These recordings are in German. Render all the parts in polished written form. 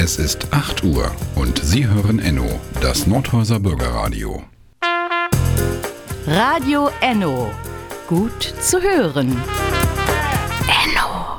Es ist 8 Uhr und Sie hören Enno, das Nordhäuser Bürgerradio. Radio Enno. Gut zu hören. Enno.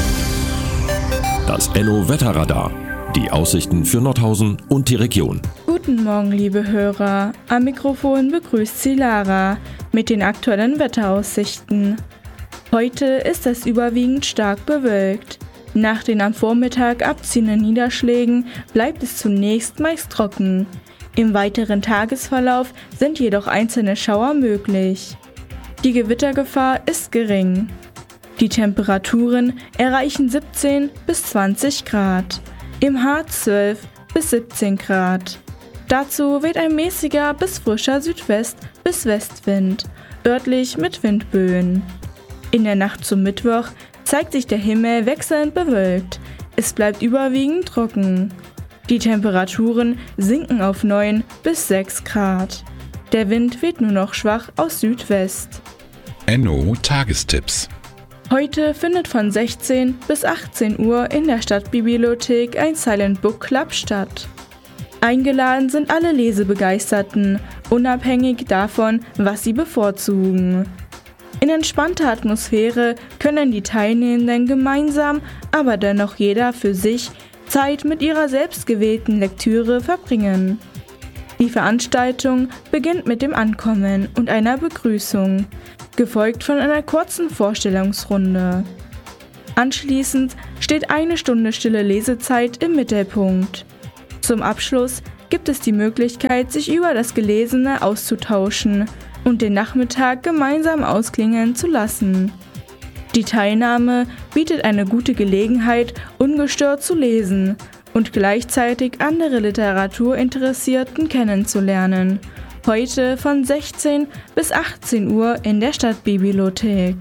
Das Enno-Wetterradar. Die Aussichten für Nordhausen und die Region. Guten Morgen, liebe Hörer. Am Mikrofon begrüßt Sie Lara mit den aktuellen Wetteraussichten. Heute ist es überwiegend stark bewölkt. Nach den am Vormittag abziehenden Niederschlägen bleibt es zunächst meist trocken. Im weiteren Tagesverlauf sind jedoch einzelne Schauer möglich. Die Gewittergefahr ist gering. Die Temperaturen erreichen 17 bis 20 Grad. Im Harz 12 bis 17 Grad. Dazu weht ein mäßiger bis frischer Südwest- bis Westwind, örtlich mit Windböen. In der Nacht zum Mittwoch zeigt sich der Himmel wechselnd bewölkt. Es bleibt überwiegend trocken. Die Temperaturen sinken auf 9 bis 6 Grad. Der Wind weht nur noch schwach aus Südwest. Enno Tagestipps. Heute findet von 16 bis 18 Uhr in der Stadtbibliothek ein Silent Book Club statt. Eingeladen sind alle Lesebegeisterten, unabhängig davon, was sie bevorzugen. In entspannter Atmosphäre können die Teilnehmenden gemeinsam, aber dennoch jeder für sich, Zeit mit ihrer selbstgewählten Lektüre verbringen. Die Veranstaltung beginnt mit dem Ankommen und einer Begrüßung, gefolgt von einer kurzen Vorstellungsrunde. Anschließend steht eine Stunde stille Lesezeit im Mittelpunkt. Zum Abschluss gibt es die Möglichkeit, sich über das Gelesene auszutauschen und den Nachmittag gemeinsam ausklingen zu lassen. Die Teilnahme bietet eine gute Gelegenheit, ungestört zu lesen und gleichzeitig andere Literaturinteressierten kennenzulernen. Heute von 16 bis 18 Uhr in der Stadtbibliothek.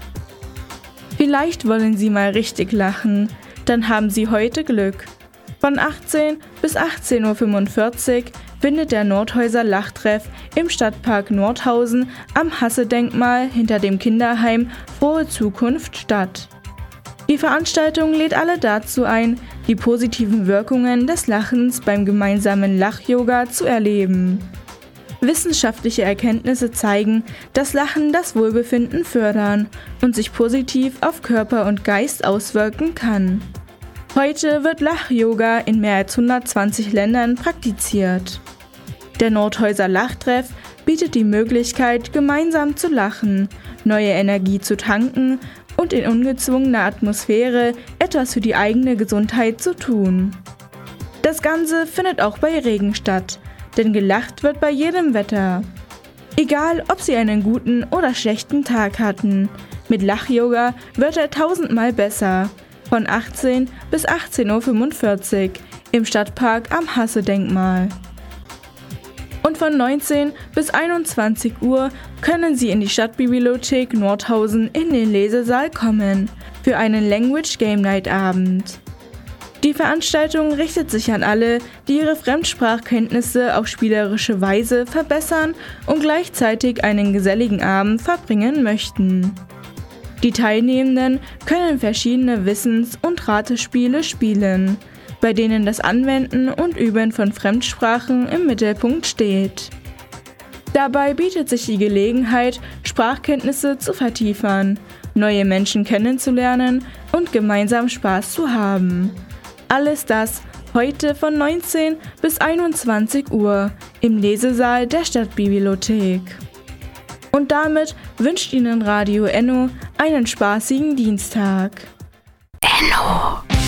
Vielleicht wollen Sie mal richtig lachen, dann haben Sie heute Glück. Von 18 bis 18.45 Uhr findet der Nordhäuser Lachtreff im Stadtpark Nordhausen am Hasse-Denkmal hinter dem Kinderheim Frohe Zukunft statt. Die Veranstaltung lädt alle dazu ein, die positiven Wirkungen des Lachens beim gemeinsamen Lach-Yoga zu erleben. Wissenschaftliche Erkenntnisse zeigen, dass Lachen das Wohlbefinden fördern und sich positiv auf Körper und Geist auswirken kann. Heute wird Lach-Yoga in mehr als 120 Ländern praktiziert. Der Nordhäuser Lachtreff bietet die Möglichkeit, gemeinsam zu lachen, neue Energie zu tanken und in ungezwungener Atmosphäre etwas für die eigene Gesundheit zu tun. Das Ganze findet auch bei Regen statt, denn gelacht wird bei jedem Wetter. Egal, ob Sie einen guten oder schlechten Tag hatten, mit Lach-Yoga wird er 1000-mal besser. Von 18 bis 18.45 Uhr im Stadtpark am Hasse-Denkmal. Und von 19 bis 21 Uhr können Sie in die Stadtbibliothek Nordhausen in den Lesesaal kommen für einen Language Game Night Abend. Die Veranstaltung richtet sich an alle, die ihre Fremdsprachkenntnisse auf spielerische Weise verbessern und gleichzeitig einen geselligen Abend verbringen möchten. Die Teilnehmenden können verschiedene Wissens- und Ratespiele spielen, bei denen das Anwenden und Üben von Fremdsprachen im Mittelpunkt steht. Dabei bietet sich die Gelegenheit, Sprachkenntnisse zu vertiefen, neue Menschen kennenzulernen und gemeinsam Spaß zu haben. Alles das heute von 19 bis 21 Uhr im Lesesaal der Stadtbibliothek. Und damit wünscht Ihnen Radio Enno einen spaßigen Dienstag. Enno.